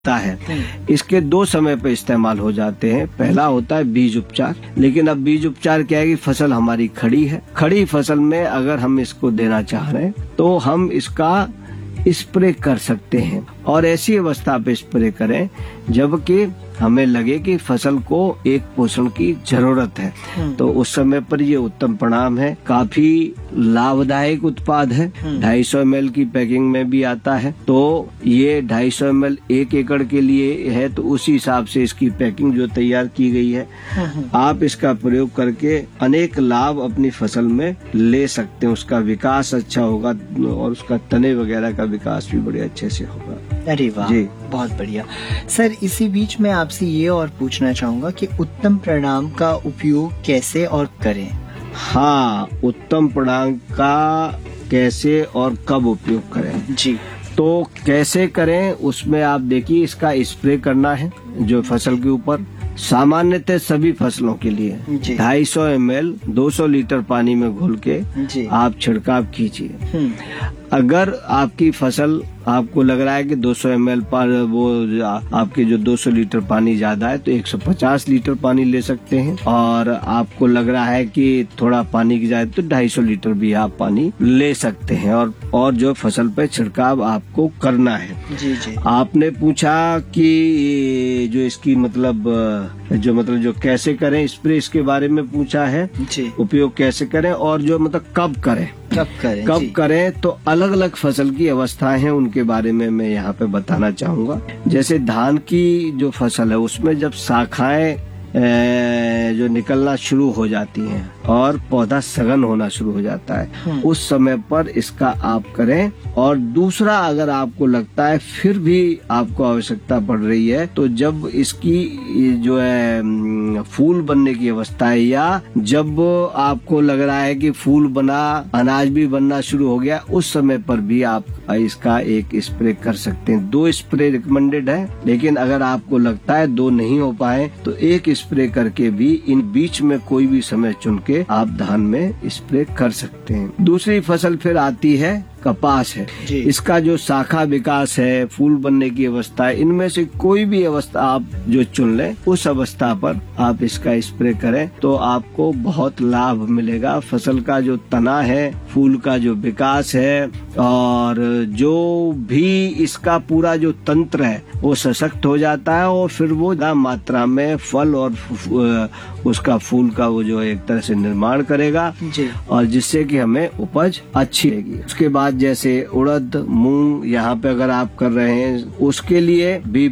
है। इसके दो समय पे इस्तेमाल हो जाते हैं। पहला होता है बीज उपचार, लेकिन अब बीज उपचार क्या है कि फसल हमारी खड़ी है, खड़ी फसल में अगर हम इसको देना चाह रहे हैं तो हम इसका स्प्रे कर सकते हैं, और ऐसी अवस्था पे स्प्रे करें जबकि हमें लगे कि फसल को एक पोषण की जरूरत है। तो उस समय पर ये उत्तम परिणाम है, काफी लाभदायक उत्पाद है। 250 ml की पैकिंग में भी आता है, तो ये 250 ml 1 एकड़ के लिए है, तो उसी हिसाब से इसकी पैकिंग जो तैयार की गई है। आप इसका प्रयोग करके अनेक लाभ अपनी फसल में ले सकते हैं। उसका विकास अच्छा होगा और उसका तने वगैरह का विकास भी बड़े अच्छे से होगा। अरे वाह जी, बहुत बढ़िया। सर, इसी बीच मैं आपसे ये और पूछना चाहूँगा कि उत्तम परिणाम का उपयोग कैसे और करें? हाँ, उत्तम परिणाम का कैसे और कब उपयोग करें जी, तो कैसे करें उसमें आप देखिए, इसका स्प्रे करना है जो फसल के ऊपर, सामान्यतः सभी फसलों के लिए 250 ml 200 लीटर पानी में घोल के आप छिड़काव कीजिए। अगर आपकी फसल आपको लग रहा है कि 200 ml पर वो आपके जो 200 लीटर पानी ज्यादा है तो 150 लीटर पानी ले सकते हैं, और आपको लग रहा है कि थोड़ा पानी की ज्यादा तो 250 लीटर भी आप पानी ले सकते हैं, और जो फसल पे छिड़काव आपको करना है। जी। आपने पूछा कि जो इसकी जो कैसे करें स्प्रे, इसके बारे में पूछा है जी। उपयोग कैसे करें और जो कब करें तो अलग अलग फसल की अवस्थाएं हैं, उनके बारे में मैं यहाँ पे बताना चाहूँगा। जैसे धान की जो फसल है उसमें जब शाखाएं जो निकलना शुरू हो जाती हैं और पौधा सघन होना शुरू हो जाता है, उस समय पर इसका आप करें। और दूसरा, अगर आपको लगता है फिर भी आपको आवश्यकता पड़ रही है, तो जब इसकी जो है फूल बनने की अवस्था है, या जब आपको लग रहा है कि फूल बना, अनाज भी बनना शुरू हो गया, उस समय पर भी आप इसका एक स्प्रे कर सकते हैं। 2 स्प्रे रिकमेंडेड है, लेकिन अगर आपको लगता है 2 नहीं हो पाए तो 1 स्प्रे करके भी इन बीच में कोई भी समय चुन के आप धान में स्प्रे कर सकते हैं। दूसरी फसल फिर आती है कपास है। इसका जो शाखा विकास है, फूल बनने की अवस्था है, इनमें से कोई भी अवस्था आप जो चुन लें, उस अवस्था पर आप इसका स्प्रे करें तो आपको बहुत लाभ मिलेगा। फसल का जो तना है, फूल का जो विकास है, और जो भी इसका पूरा जो तंत्र है वो सशक्त हो जाता है, और फिर वो ज्यादा मात्रा में फल और उसका फूल का वो जो एक तरह से निर्माण करेगा जी। और जिससे कि हमें उपज अच्छी रहेगी। उसके बाद जैसे उड़द, मूंग, यहाँ पे अगर आप कर रहे हैं, उसके लिए भी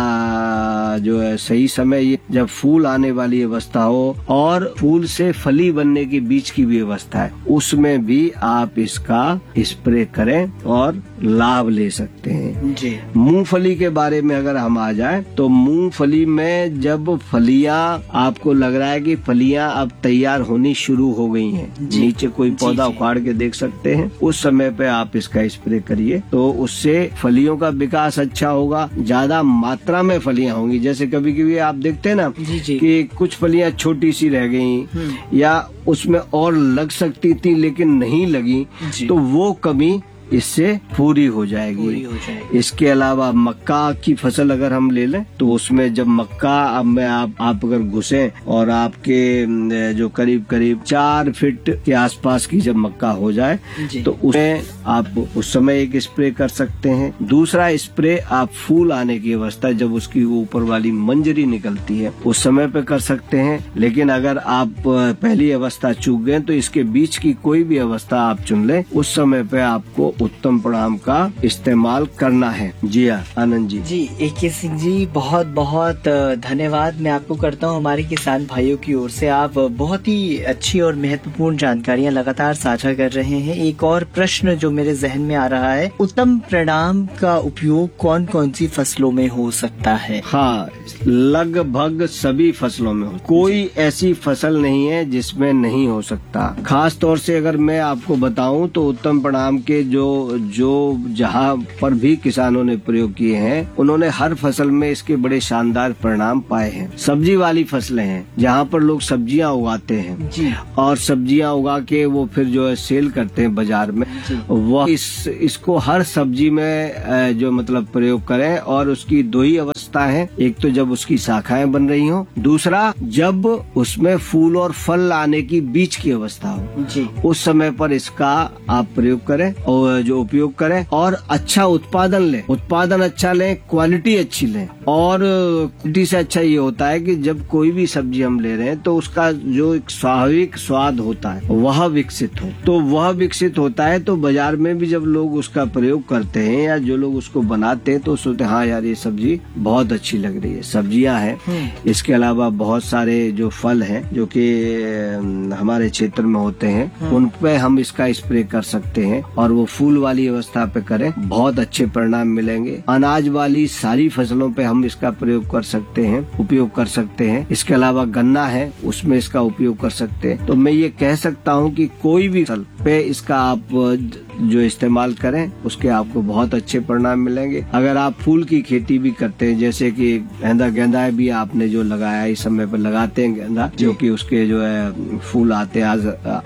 बड़ा जो है सही समय ये जब फूल आने वाली अवस्था हो और फूल से फली बनने के बीच की भी अवस्था है, उसमें भी आप इसका स्प्रे करें और लाभ ले सकते हैं जी। मूंगफली के बारे में अगर हम आ जाएं तो मूंगफली में जब फलियां, आपको लग रहा है कि फलियां अब तैयार होनी शुरू हो गई हैं, नीचे कोई पौधा उखाड़ के देख सकते हैं, उस समय पे आप इसका स्प्रे करिए तो उससे फलियों का विकास अच्छा होगा, ज्यादा मात्रा में फलियां होंगी। जैसे कभी कभी आप देखते हैं ना कि कुछ फलियां छोटी सी रह गई या उसमें और लग सकती थी लेकिन नहीं लगी, तो वो कमी इससे पूरी हो जाएगी। इसके अलावा मक्का की फसल अगर हम ले लें तो उसमें जब मक्का अब में आप अगर घुसे और आपके जो करीब 4 फीट के आसपास की जब मक्का हो जाए तो उसमें आप उस समय एक स्प्रे कर सकते हैं। दूसरा स्प्रे आप फूल आने की अवस्था, जब उसकी ऊपर वाली मंजरी निकलती है, उस समय पे कर सकते हैं। लेकिन अगर आप पहली अवस्था चूक गए तो इसके बीच की कोई भी अवस्था आप चुन लें, उस समय पे आपको उत्तम परिणाम का इस्तेमाल करना है। जी हाँ आनंद जी। AK सिंह जी, बहुत बहुत धन्यवाद मैं आपको करता हूँ हमारे किसान भाइयों की ओर से। आप बहुत ही अच्छी और महत्वपूर्ण जानकारियाँ लगातार साझा कर रहे हैं। एक और प्रश्न जो मेरे जहन में आ रहा है, उत्तम परिणाम का उपयोग कौन कौन सी फसलों में हो सकता है? हाँ, लगभग सभी फसलों में हो, कोई ऐसी फसल नहीं है जिसमें नहीं हो सकता। खास तौर से अगर मैं आपको बताऊं तो उत्तम परिणाम के जो जो जहाँ पर भी किसानों ने प्रयोग किए हैं उन्होंने हर फसल में इसके बड़े शानदार परिणाम पाए हैं। सब्जी वाली फसलें हैं जहाँ पर लोग सब्जियां उगाते हैं जी। और सब्जियां उगा के वो फिर जो है सेल करते हैं बाजार में, वह इसको हर सब्जी में जो मतलब प्रयोग करें। और उसकी दो ही अवस्था है, एक तो जब उसकी शाखाएं बन रही हो, दूसरा जब उसमें फूल और फल आने की बीच की अवस्था हो जी। उस समय पर इसका आप प्रयोग करें और जो उपयोग करें और अच्छा उत्पादन लें, उत्पादन अच्छा लें, क्वालिटी अच्छी लें। और क्वालिटी से अच्छा ये होता है कि जब कोई भी सब्जी हम ले रहे हैं तो उसका जो एक स्वाभाविक स्वाद होता है वह विकसित हो, तो वह विकसित होता है। तो बाजार में भी जब लोग उसका प्रयोग करते हैं या जो लोग उसको बनाते हैं तो सोचते हैं हाँ यार ये सब्जी बहुत अच्छी लग रही है। सब्जियां हैं, इसके अलावा बहुत सारे जो फल हैं जो कि हमारे क्षेत्र में होते हैं उन पे हम इसका स्प्रे कर सकते हैं और वो फूल वाली अवस्था पे करें, बहुत अच्छे परिणाम मिलेंगे। अनाज वाली सारी फसलों पे हम इसका प्रयोग कर सकते हैं, उपयोग कर सकते हैं। इसके अलावा गन्ना है उसमें इसका उपयोग कर सकते हैं। तो मैं ये कह सकता हूँ कि कोई भी फसल पे इसका आप जो इस्तेमाल करें उसके आपको बहुत अच्छे परिणाम मिलेंगे। अगर आप फूल की खेती भी करते हैं, जैसे कि गेंदा भी आपने जो लगाया इस समय पर लगाते हैं गेंदा, जो कि उसके जो है फूल आते हैं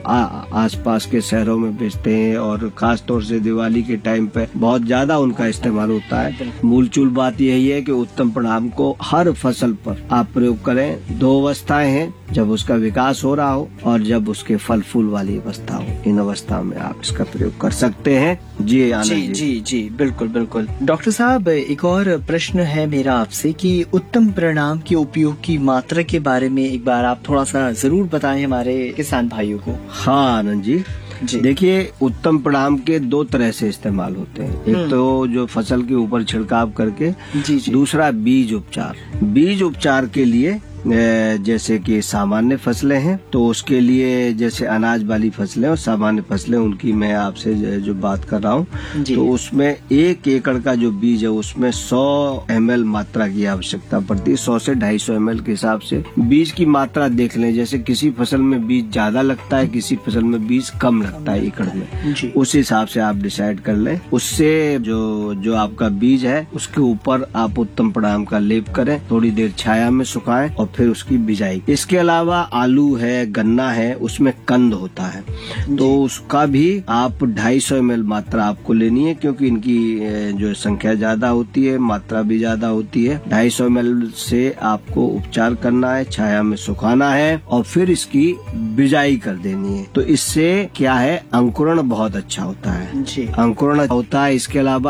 आसपास के शहरों में बेचते हैं और खास तौर से दिवाली के टाइम पे बहुत ज्यादा उनका इस्तेमाल होता है। मूल चूल बात यही है कि उत्तम परिणाम को हर फसल पर आप प्रयोग करें। दो अवस्थाएं हैं, जब उसका विकास हो रहा हो और जब उसके फल फूल वाली अवस्था हो, इन अवस्था में आप इसका प्रयोग कर सकते हैं। जी आनंद जी, बिल्कुल बिल्कुल। डॉक्टर साहब, एक और प्रश्न है मेरा आपसे कि उत्तम परिणाम के उपयोग की मात्रा के बारे में एक बार आप थोड़ा सा जरूर बताएं हमारे किसान भाइयों को। हाँ आनंद जी, देखिए उत्तम परिणाम के दो तरह से इस्तेमाल होते हैं। एक तो जो फसल के ऊपर छिड़काव करके, दूसरा बीज उपचार। बीज उपचार के लिए जैसे कि सामान्य फसलें हैं तो उसके लिए जैसे अनाज वाली फसलें और सामान्य फसलें, उनकी मैं आपसे जो बात कर रहा हूँ, तो उसमें 1 एकड़ का जो बीज है उसमें 100 ml मात्रा की आवश्यकता पड़ती है। 100 से 250 ml के हिसाब से बीज की मात्रा देख लें। जैसे किसी फसल में बीज ज्यादा लगता है, किसी फसल में बीज कम लगता है एकड़ में, उस हिसाब से आप डिसाइड कर लें। उससे जो आपका बीज है उसके ऊपर आप उत्तम परिणाम का लेप करें, थोड़ी देर छाया में सुखाएं और फिर उसकी बिजाई। इसके अलावा आलू है, गन्ना है, उसमें कंद होता है तो उसका भी आप 250 ml मात्रा आपको लेनी है, क्योंकि इनकी जो संख्या ज्यादा होती है, मात्रा भी ज्यादा होती है। 250 ml से आपको उपचार करना है, छाया में सुखाना है और फिर इसकी बिजाई कर देनी है। तो इससे क्या है, अंकुरण बहुत अच्छा होता है जी। अंकुरण होता है। इसके अलावा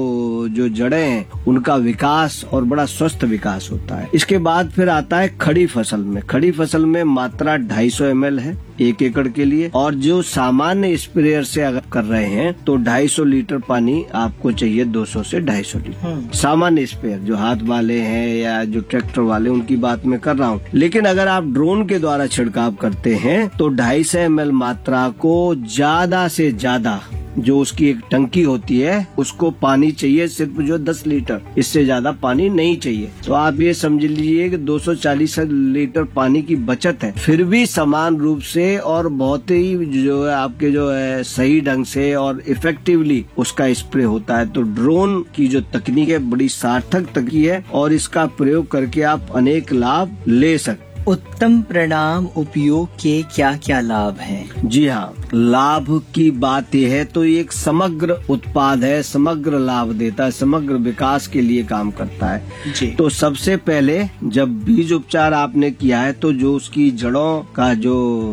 जो जड़ें हैं उनका विकास और बड़ा स्वस्थ विकास होता है। इसके बाद फिर आता है खड़ी फसल में। खड़ी फसल में मात्रा 250 ml है 1 एकड़ के लिए, और जो सामान्य स्प्रेयर से अगर कर रहे हैं तो 250 लीटर पानी आपको चाहिए, 200 से 250 लीटर। सामान्य स्प्रेयर जो हाथ वाले हैं या जो ट्रैक्टर वाले, उनकी बात मैं कर रहा हूँ। लेकिन अगर आप ड्रोन के द्वारा छिड़काव करते हैं तो 250 ml मात्रा को ज्यादा से ज्यादा, जो उसकी एक टंकी होती है उसको पानी चाहिए सिर्फ जो 10 लीटर, इससे ज्यादा पानी नहीं चाहिए। तो आप ये समझ लीजिए कि 240 लीटर पानी की बचत है, फिर भी समान रूप से और बहुत ही जो है आपके जो है सही ढंग से और इफेक्टिवली उसका स्प्रे होता है। तो ड्रोन की जो तकनीक है बड़ी सार्थक तकनीक है और इसका प्रयोग करके आप अनेक लाभ ले सकते। उत्तम परिणाम उपयोग के क्या क्या लाभ हैं? जी हाँ, लाभ की बात यह है तो एक समग्र उत्पाद है, समग्र लाभ देता है, समग्र विकास के लिए काम करता है जी। तो सबसे पहले जब बीज उपचार आपने किया है तो जो उसकी जड़ों का जो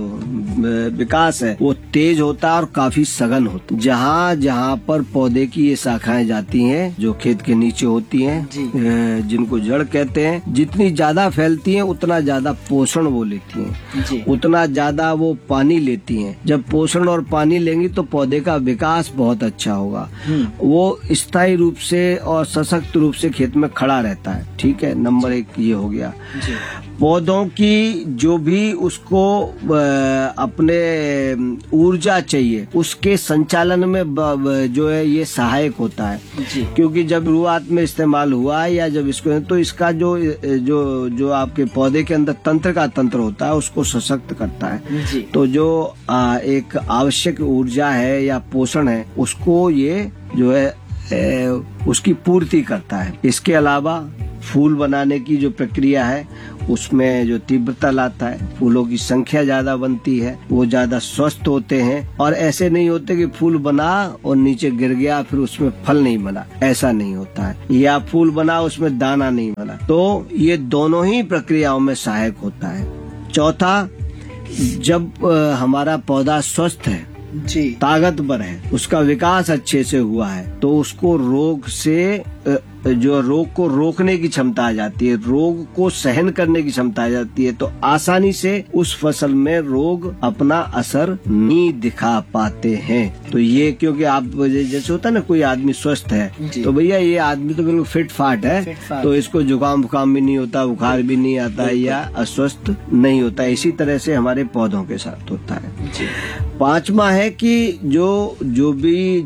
विकास है वो तेज होता है और काफी सघन होता है। जहाँ जहाँ पर पौधे की ये शाखाएं जाती हैं जो खेत के नीचे होती हैं, जिनको जड़ कहते हैं, जितनी ज्यादा फैलती हैं उतना ज्यादा पोषण वो लेती हैं, उतना ज्यादा वो पानी लेती हैं। जब पोषण और पानी लेंगी तो पौधे का विकास बहुत अच्छा होगा, वो स्थायी रूप से और सशक्त रूप से खेत में खड़ा रहता है। ठीक है, नंबर 1 ये हो गया। पौधों की जो भी उसको अपने ऊर्जा चाहिए उसके संचालन में जो है ये सहायक होता है, क्योंकि जब शुरुआत में इस्तेमाल हुआ या जब इसको, तो इसका जो आपके पौधे के अंदर तंत्र होता है उसको सशक्त करता है। तो जो एक एक आवश्यक ऊर्जा है या पोषण है, उसको ये जो है उसकी पूर्ति करता है। इसके अलावा फूल बनाने की जो प्रक्रिया है उसमें जो तीव्रता लाता है, फूलों की संख्या ज्यादा बनती है, वो ज्यादा स्वस्थ होते हैं, और ऐसे नहीं होते कि फूल बना और नीचे गिर गया फिर उसमें फल नहीं बना, ऐसा नहीं होता है, या फूल बना उसमें दाना नहीं बना। तो ये दोनों ही प्रक्रियाओं में सहायक होता है। चौथा, जब हमारा पौधा स्वस्थ है जी, ताकतवर है, उसका विकास अच्छे से हुआ है, तो उसको रोग से जो रोग को रोकने की क्षमता आ जाती है, रोग को सहन करने की क्षमता आ जाती है, तो आसानी से उस फसल में रोग अपना असर नहीं दिखा पाते हैं। तो ये क्योंकि आप जैसे होता है ना, कोई आदमी स्वस्थ है तो भैया ये आदमी तो बिल्कुल फिट फाट है, तो इसको जुकाम बुखाम भी नहीं होता, बुखार भी नहीं आता है, या अस्वस्थ नहीं होता। इसी तरह से हमारे पौधों के साथ होता है। पांचवा है कि जो भी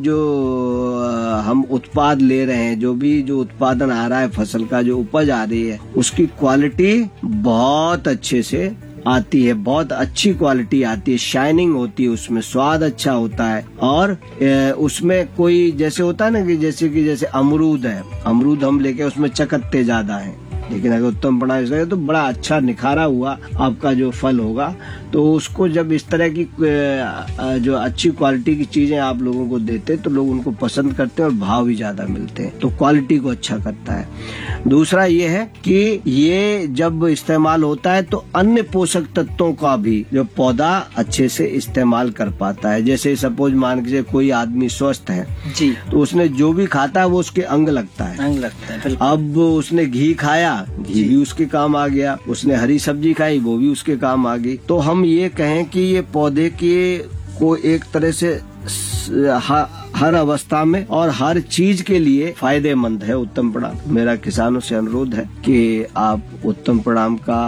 हम उत्पाद ले रहे हैं, जो उत्पादन आ रहा है, फसल का जो उपज आ रही है, उसकी क्वालिटी बहुत अच्छे से आती है, बहुत अच्छी क्वालिटी आती है, शाइनिंग होती है, उसमें स्वाद अच्छा होता है, और उसमें कोई जैसे होता है ना कि जैसे अमरूद है, अमरूद हम लेके उसमें चकत्ते ज्यादा हैं, लेकिन अगर उत्तम प्रणाम से तो बड़ा अच्छा निखारा हुआ आपका जो फल होगा। तो उसको जब इस तरह की जो अच्छी क्वालिटी की चीजें आप लोगों को देते तो लोग उनको पसंद करते हैं और भाव भी ज्यादा मिलते हैं, तो क्वालिटी को अच्छा करता है। दूसरा ये है कि ये जब इस्तेमाल होता है तो अन्य पोषक तत्वों का भी जो पौधा अच्छे से इस्तेमाल कर पाता है। जैसे सपोज मान के कोई आदमी स्वस्थ है जी, तो उसने जो भी खाता है वो उसके अंग लगता है। अब उसने घी खाया, घी भी उसके काम आ गया, उसने हरी सब्जी खाई, वो भी उसके काम आ गई। तो हम ये कहें कि ये पौधे के को एक तरह से हर अवस्था में और हर चीज के लिए फायदेमंद है उत्तम प्रणाम। मेरा किसानों से अनुरोध है कि आप उत्तम प्रणाम का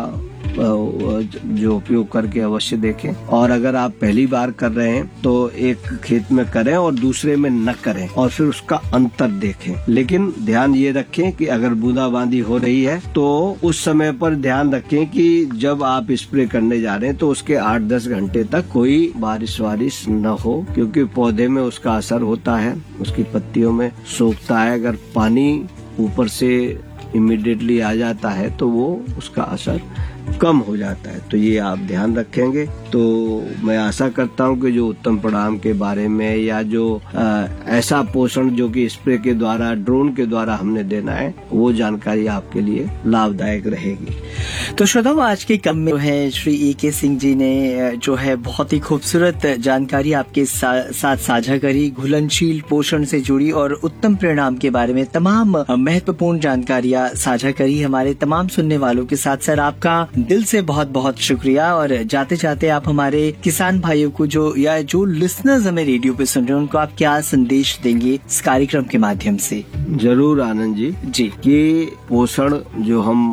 जो उपयोग करके अवश्य देखें, और अगर आप पहली बार कर रहे हैं तो एक खेत में करें और दूसरे में न करें, और फिर उसका अंतर देखें। लेकिन ध्यान ये रखें कि अगर बूंदाबांदी हो रही है तो उस समय पर ध्यान रखें कि जब आप स्प्रे करने जा रहे हैं तो उसके 8-10 घंटे तक कोई बारिश न हो, क्योंकि पौधे में उसका असर होता है, उसकी पत्तियों में सोखता है। अगर पानी ऊपर से इमीडिएटली आ जाता है तो वो उसका असर कम हो जाता है। तो ये आप ध्यान रखेंगे तो मैं आशा करता हूँ कि जो उत्तम प्रणाम के बारे में या जो ऐसा पोषण जो कि स्प्रे के द्वारा, ड्रोन के द्वारा हमने देना है, वो जानकारी आपके लिए लाभदायक रहेगी। तो श्रोताओं, आज के क्रम में है श्री ए.के. सिंह जी ने जो है बहुत ही खूबसूरत जानकारी आपके साथ साझा करी, घुलनशील पोषण से जुड़ी और उत्तम परिणाम के बारे में तमाम महत्वपूर्ण जानकारियाँ साझा करी हमारे तमाम सुनने वालों के साथ। सर, आपका दिल से बहुत बहुत शुक्रिया, और जाते जाते आप हमारे किसान भाइयों को जो लिसनर्स हमें रेडियो पे सुन रहे हैं, उनको आप क्या संदेश देंगे इस कार्यक्रम के माध्यम से? जरूर आनंद जी कि पोषण जो हम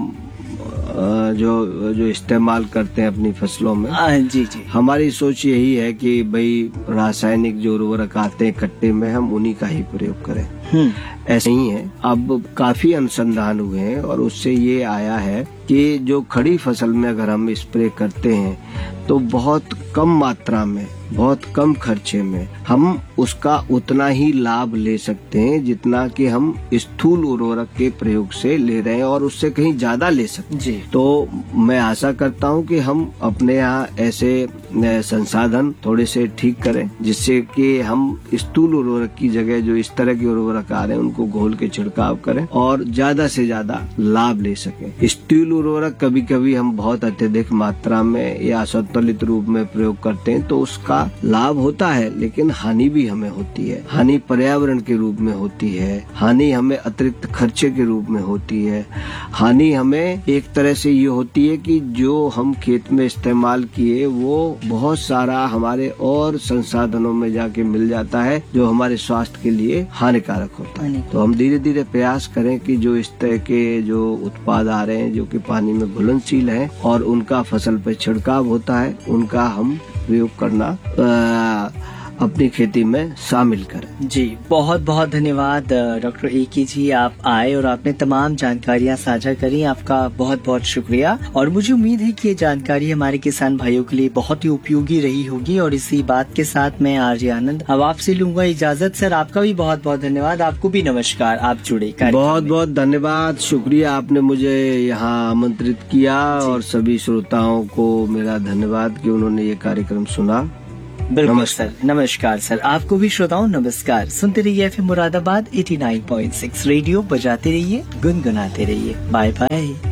जो इस्तेमाल करते हैं अपनी फसलों में, जी, हमारी सोच यही है कि भाई रासायनिक जो उर्वरक आते हैं कट्टे में, हम उन्हीं का ही प्रयोग करें। ऐसे ही है, अब काफी अनुसंधान हुए हैं और उससे ये आया है कि जो खड़ी फसल में अगर हम स्प्रे करते हैं तो बहुत कम मात्रा में, बहुत कम खर्चे में हम उसका उतना ही लाभ ले सकते हैं जितना कि हम स्थूल उर्वरक के प्रयोग से ले रहे हैं, और उससे कहीं ज्यादा ले सकते हैं जी। तो मैं आशा करता हूं कि हम अपने यहाँ ऐसे संसाधन थोड़े से ठीक करें, जिससे कि हम स्थूल उर्वरक की जगह जो इस तरह के उर्वरक आ रहे हैं उनको घोल के छिड़काव करें और ज्यादा से ज्यादा लाभ ले सकें। स्थूल उर्वरक कभी कभी हम बहुत अत्यधिक मात्रा में या असंतुलित रूप में प्रयोग करते हैं तो उसका लाभ होता है, लेकिन हानि भी हमें होती है। हानि पर्यावरण के रूप में होती है, हानि हमें अतिरिक्त खर्चे के रूप में होती है, हानि हमें एक तरह से ये होती है कि जो हम खेत में इस्तेमाल किए वो बहुत सारा हमारे और संसाधनों में जाके मिल जाता है जो हमारे स्वास्थ्य के लिए हानिकारक होता है। तो हम धीरे धीरे प्रयास करें कि जो इस तरह के जो उत्पाद आ रहे हैं जो कि पानी में घुलनशील हैं और उनका फसल पर छिड़काव होता है, उनका हम प्रयोग करना अपनी खेती में शामिल करें। जी, बहुत बहुत धन्यवाद डॉक्टर ए.के. जी, आप आए और आपने तमाम जानकारियां साझा करी। आपका बहुत बहुत शुक्रिया और मुझे उम्मीद है कि ये जानकारी हमारे किसान भाइयों के लिए बहुत ही उपयोगी रही होगी। और इसी बात के साथ मैं आरजे आनंद अब आपसे लूंगा इजाजत। सर, आपका भी बहुत बहुत धन्यवाद। आपको भी नमस्कार। आप जुड़े। बहुत बहुत धन्यवाद, शुक्रिया, आपने मुझे यहाँ आमंत्रित किया और सभी श्रोताओं को मेरा धन्यवाद कि उन्होंने ये कार्यक्रम सुना। बिल्कुल सर, नमस्कार सर। आपको भी श्रोताओं नमस्कार। सुनते रहिए एफएम मुरादाबाद 89.6 रेडियो, बजाते रहिए, गुनगुनाते रहिए। Bye bye.